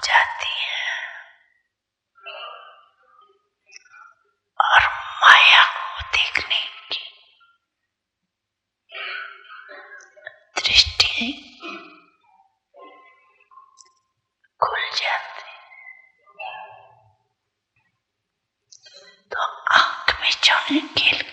जाती है और माया को देखने की दृष्टि खुल जाती। तो आंख में चौने के